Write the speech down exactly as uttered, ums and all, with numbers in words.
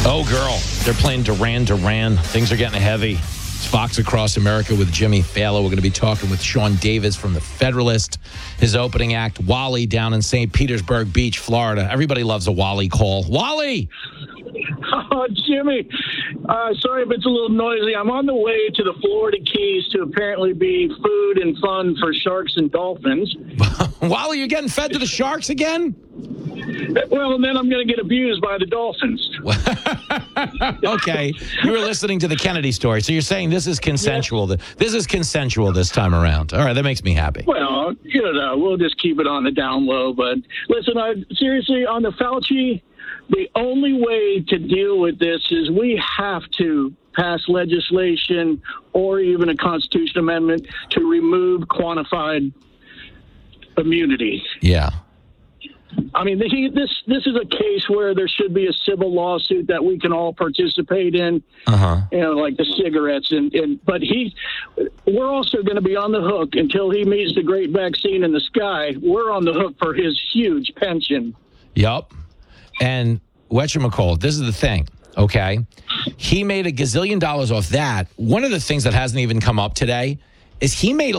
Oh, girl. They're playing Duran Duran. Things are getting heavy. It's Fox Across America with Jimmy Fallon. We're going to be talking with Sean Davis from The Federalist. His opening act, Wally, down in Saint Petersburg Beach, Florida. Everybody loves a Wally call. Wally! Oh, Jimmy, uh, sorry if it's a little noisy. I'm on the way to the Florida Keys to apparently be food and fun for sharks and dolphins. Wally, you're getting fed to the sharks again? Well, and then I'm going to get abused by the dolphins. Okay. You were listening to the Kennedy story, so you're saying this is consensual. Yeah. This is consensual this time around. All right, that makes me happy. Well, you know, we'll just keep it on the down low. But listen, I, seriously, on the Fauci, the only way to deal with this is we have to pass legislation or even a Constitution amendment to remove quantified immunity. Yeah. I mean, he, this this is a case where there should be a civil lawsuit that we can all participate in, uh-huh. you know, like the cigarettes. And, and but he, we're also going to be on the hook until he meets the great vaccine in the sky. We're on the hook for his huge pension. Yep. And whatchamacallit, this is the thing, okay? He made a gazillion dollars off that. One of the things that hasn't even come up today is he made